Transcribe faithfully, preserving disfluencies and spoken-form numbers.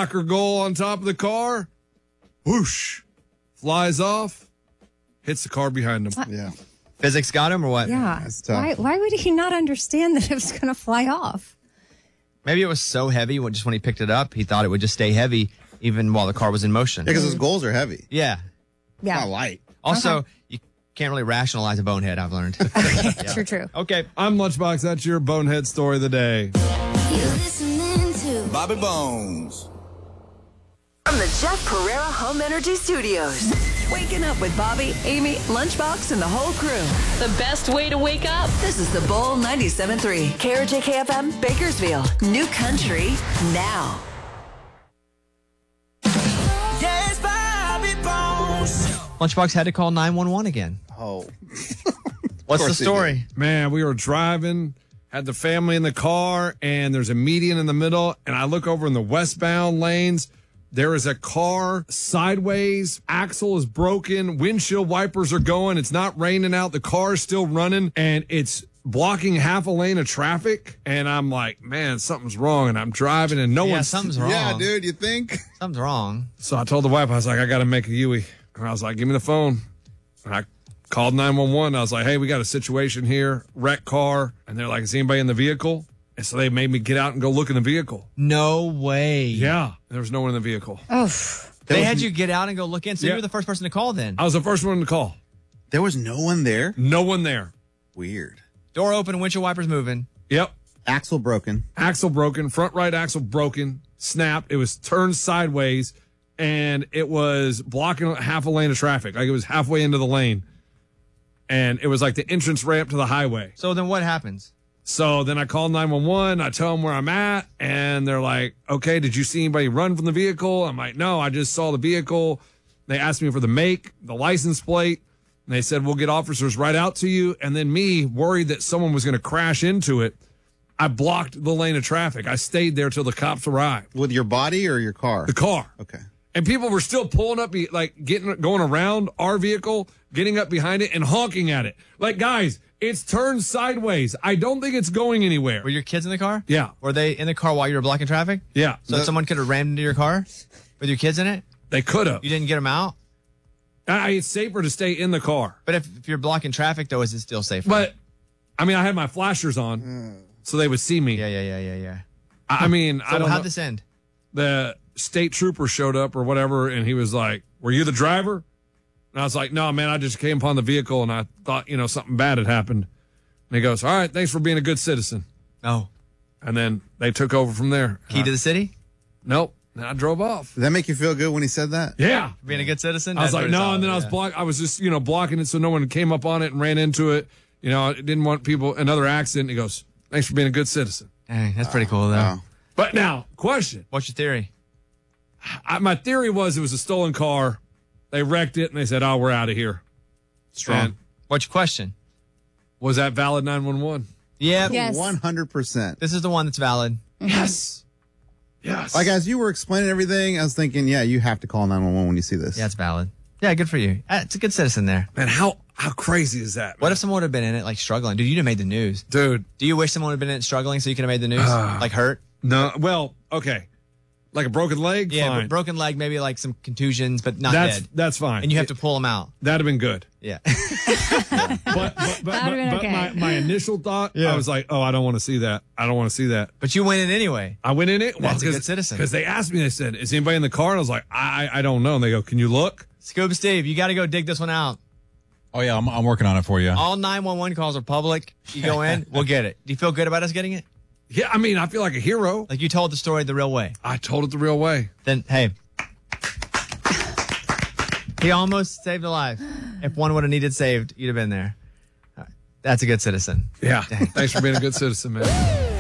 soccer goal on top of the car. Whoosh. Flies off. Hits the car behind him. What? Yeah. Physics got him or what? Yeah. That's tough. Why, why would he not understand that it was going to fly off? Maybe it was so heavy when just when he picked it up, he thought it would just stay heavy even while the car was in motion. Because his goals are heavy. Yeah. Yeah. Not light. Also, Okay. you can't really rationalize a bonehead, I've learned. True, true. Okay. I'm Lunchbox. That's your bonehead story of the day. You're listening to Bobby Bones. From the Jeff Pereira Home Energy Studios. Waking up with Bobby, Amy, Lunchbox, and the whole crew. The best way to wake up. This is the Bowl ninety-seven point three. K R J K F M, Bakersfield. New country now. Yes, Bobby Bones. Lunchbox had to call nine one one again. Oh. What's the course he story? Man, we were driving, had the family in the car, and there's a median in the middle, and I look over in the westbound lanes. There is a car sideways. Axle is broken. Windshield wipers are going. It's not raining out. The car is still running, and it's blocking half a lane of traffic. And I'm like, man, something's wrong. And I'm driving, and no Yeah, one's... something's wrong. Yeah, dude, you think? Something's wrong. So I told the wife, I was like, I got to make a Yui. And I was like, give me the phone. And I called nine one one. I was like, hey, we got a situation here, wrecked car. And they're like, is anybody in the vehicle? And so they made me get out and go look in the vehicle. No way. Yeah, there was no one in the vehicle. Oh, They had you get out and go look in, so Yeah. you were the first person to call then. I was the first one to call. There was no one there? No one there. Weird. Door open, windshield wipers moving. Yep. Axle broken. Axle broken, front right axle broken, snapped. It was turned sideways, and it was blocking half a lane of traffic. Like it was halfway into the lane. And it was like the entrance ramp to the highway. So then what happens? So then I call nine one one. I tell them where I'm at, and they're like, okay, did you see anybody run from the vehicle? I'm like, no, I just saw the vehicle. They asked me for the make, the license plate. And they said, we'll get officers right out to you. And then me, worried that someone was going to crash into it, I blocked the lane of traffic. I stayed there till the cops arrived. With your body or your car? The car. Okay. And people were still pulling up, be- like getting, going around our vehicle, getting up behind it and honking at it. Like, guys, it's turned sideways. I don't think it's going anywhere. Were your kids in the car? Yeah. Were they in the car while you were blocking traffic? Yeah. So The- someone could have rammed into your car with your kids in it? They could have. You didn't get them out? I, it's safer to stay in the car. But if, if you're blocking traffic, though, is it still safer? But, I mean, I had my flashers on, so they would see me. Yeah, yeah, yeah, yeah, yeah. I, I mean, So I don't how'd know. this end? The state trooper showed up or whatever, and he was like, were you the driver? And I was like, no, man, I just came upon the vehicle, and I thought, you know, something bad had happened. And he goes, all right, thanks for being a good citizen. Oh. And then they took over from there. Key to the city? Nope. And I drove off. Did that make you feel good when he said that? Yeah. Being a good citizen? I was That's like, pretty no, solid, and then I was yeah. block. I was just, you know, blocking it so no one came up on it and ran into it. You know, I didn't want people another accident. He goes, thanks for being a good citizen. Dang, that's pretty cool, though. Wow. But now, question. What's your theory? I, my theory was it was a stolen car. They wrecked it and they said, oh, we're out of here. Strong. And What's your question? was that valid nine one one? Yeah. Yes. one hundred percent. This is the one that's valid. Yes. Yes. Like, as you were explaining everything, I was thinking, yeah, you have to call nine one one when you see this. Yeah, it's valid. Yeah, good for you. Uh, It's a good citizen there. Man, how, how crazy is that? What man? if someone would have been in it, like, struggling? Dude, you'd have made the news. Dude, Do you wish someone would have been in it struggling so you could have made the news? Uh, like, hurt? no. Well, okay. Like a broken leg? Yeah, Fine. but broken leg, maybe, like, some contusions, but not that's, dead. that's fine. And you have to pull them out. That'd have been good. Yeah. But, but, but, but, That would've been but okay. my, my initial thought, Yeah. I was like, oh, I don't want to see that. I don't want to see that. But you went in anyway. I went in it. That's a good citizen. Because they asked me, they said, is anybody in the car? And I was like, I, I don't know. And they go, can you look? Scuba Steve, you got to go dig this one out. Oh, yeah, I'm, I'm working on it for you. All nine one one calls are public. You go in, we'll get it. Do you feel good about us getting it? Yeah, I mean, I feel like a hero. Like you told the story the real way. I told it the real way. Then, hey. He almost saved a life. If one would have needed saved, you'd have been there. All right. That's a good citizen. Yeah. Thanks for being a good citizen, man.